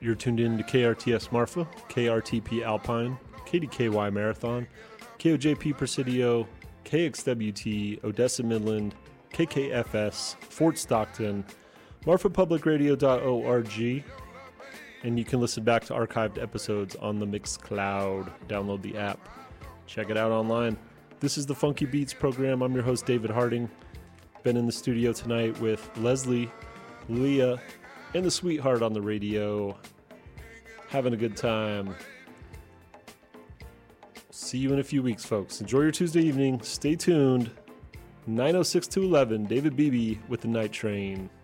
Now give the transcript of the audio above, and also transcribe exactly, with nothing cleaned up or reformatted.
You're tuned in to K R T S Marfa, K R T P Alpine, K D K Y Marathon, K O J P Presidio, K X W T, Odessa Midland, K K F S, Fort Stockton, marfa public radio dot org, and you can listen back to archived episodes on the Mixcloud. Download the app. Check it out online. This is the Funky Beats program. I'm your host, David Harding. Been in the studio tonight with Leslie, Leah, and the sweetheart on the radio. Having a good time. See you in a few weeks, folks. Enjoy your Tuesday evening. Stay tuned. nine oh six to eleven, David Beebe with the Night Train.